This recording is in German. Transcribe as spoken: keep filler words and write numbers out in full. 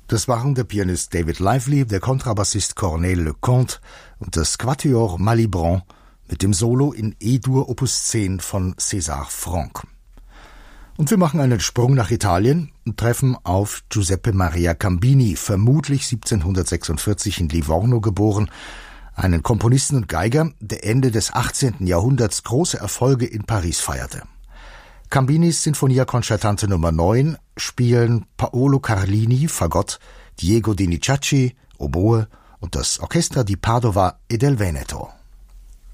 Das waren der Pianist David Lively, der Kontrabassist Corneille Leconte und das Quatuor Malibran mit dem Solo in E-Dur Opus zehn von César Franck. Und wir machen einen Sprung nach Italien und treffen auf Giuseppe Maria Cambini, vermutlich siebzehnhundertsechsundvierzig in Livorno geboren, einen Komponisten und Geiger, der Ende des achtzehnten Jahrhunderts große Erfolge in Paris feierte. Cambinis Sinfonia Concertante Nummer neun spielen Paolo Carlini, Fagott, Diego Donizacci, Oboe und das Orchestra di Padova e del Veneto.